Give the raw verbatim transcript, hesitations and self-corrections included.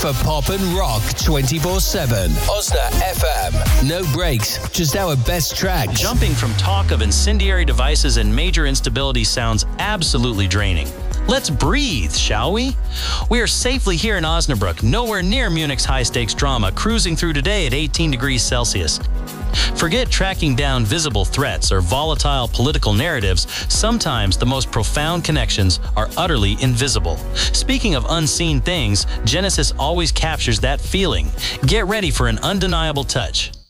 For pop and rock twenty-four seven. Osna F M. No breaks, just our best tracks. Jumping from talk of incendiary devices and major instability sounds absolutely draining. Let's breathe, shall we? We are safely here in Osnabrück, nowhere near Munich's high-stakes drama, cruising through today at eighteen degrees Celsius. Forget tracking down visible threats or volatile political narratives. Sometimes the most profound connections are utterly invisible. Speaking of unseen things, Genesis always captures that feeling. Get ready for an undeniable touch.